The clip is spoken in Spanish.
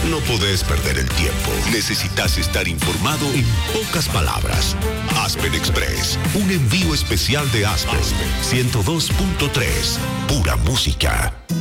No podés perder el tiempo. Necesitas estar informado en pocas palabras. Aspen Express, un envío especial de Aspen 102.3, pura música.